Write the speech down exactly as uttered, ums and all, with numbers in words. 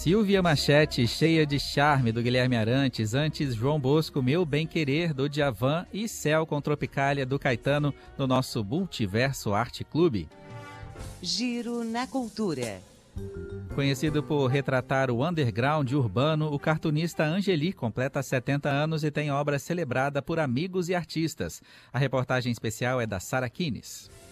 Silvia Machete, cheia de charme, do Guilherme Arantes. Antes, João Bosco, Meu Bem Querer, do Djavan. E Céu com Tropicália, do Caetano, no nosso Multiverso Arte Clube. Giro na Cultura. Conhecido por retratar o underground urbano, o cartunista Angeli completa setenta anos e tem obra celebrada por amigos e artistas. A reportagem especial é da Sara Kines.